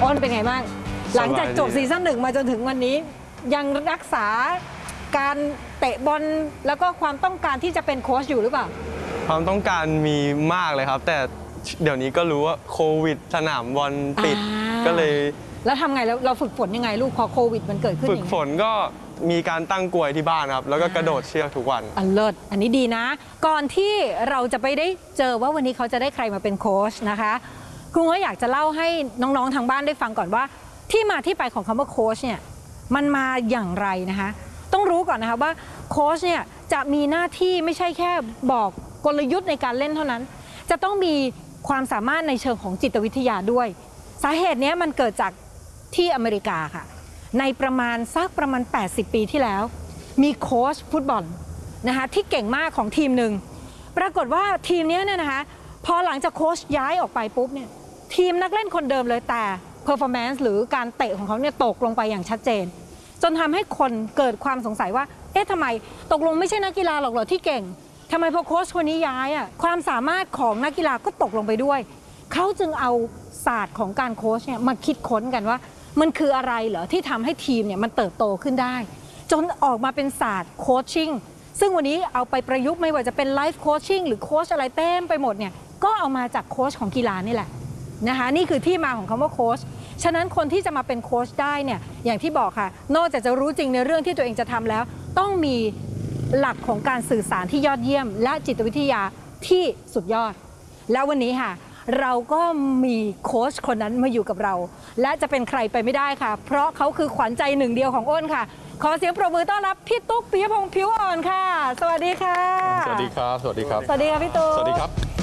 อ้นเป็นไงบ้างหลังจากจบซีซั่น 1มาจนถึงวันนี้ยังรักษาการเตะบอลแล้วก็ความต้องการที่จะเป็นโค้ชอยู่หรือเปล่าความต้องการมีมากเลยครับแต่เดี๋ยวนี้ก็รู้ว่าโควิดสนามบอลปิดก็เลยแล้วทำไงเราฝึกฝนยังไงลูกพอโควิดมันเกิดขึ้นฝึกฝนก็มีการตั้งกลวยที่บ้านครับแล้วก็กระโดดเชือกทุกวันเลิศอันนี้ดีนะก่อนที่เราจะไปได้เจอว่าวันนี้เขาจะได้ใครมาเป็นโค้ชนะคะครูก็อยากจะเล่าให้น้องๆทางบ้านได้ฟังก่อนว่าที่มาที่ไปของคำว่าโค้ชเนี่ยมันมาอย่างไรนะคะต้องรู้ก่อนนะคะว่าโค้ชเนี่ยจะมีหน้าที่ไม่ใช่แค่บอกกลยุทธ์ในการเล่นเท่านั้นจะต้องมีความสามารถในเชิงของจิตวิทยาด้วยสาเหตุนี้มันเกิดจากที่อเมริกาค่ะในประมาณ80 ปีที่แล้วมีโค้ชฟุตบอลนะคะที่เก่งมากของทีมหนึ่งปรากฏว่าทีมนี้เนี่ยนะคะพอหลังจากโค้ชย้ายออกไปปุ๊บเนี่ยทีมนักเล่นคนเดิมเลยแต่ performance หรือการเตะของเขาเนี่ยตกลงไปอย่างชัดเจนจนทำให้คนเกิดความสงสัยว่าเอ๊ะทำไมตกลงไม่ใช่นักกีฬาหรอกเหรอที่เก่งทำไมพอโค้ชคนนี้ย้ายอ่ะความสามารถของนักกีฬาก็ตกลงไปด้วยเขาจึงเอาศาสตร์ของการโค้ชเนี่ยมาคิดค้นกันว่ามันคืออะไรเหรอที่ทำให้ทีมเนี่ยมันเติบโตขึ้นได้จนออกมาเป็นศาสตร์โคชชิ่งซึ่งวันนี้เอาไปประยุกต์ไม่ว่าจะเป็นไลฟ์โคชชิ่งหรือโค้ชอะไรเต็มไปหมดเนี่ยก็เอามาจากโค้ชของกีฬานี่แหละนะคะนี่คือที่มาของคำว่าโค้ชฉะนั้นคนที่จะมาเป็นโค้ชได้เนี่ยอย่างที่บอกค่ะนอกจากจะรู้จริงในเรื่องที่ตัวเองจะทำแล้วต้องมีหลักของการสื่อสารที่ยอดเยี่ยมและจิตวิทยาที่สุดยอดแล้ววันนี้ค่ะเราก็มีโค้ชคนนั้นมาอยู่กับเราและจะเป็นใครไปไม่ได้ค่ะเพราะเขาคือขวัญใจหนึ่งเดียวของอ้นค่ะขอเสียงปรบมือต้อนรับพี่ตุ๊กปิยพงษ์ผิวอ่อนค่ะสวัสดีค่ะสวัสดีครับสวัสดีครับสวัสดีค่ะพี่ตุ๊กสวัสดีครับ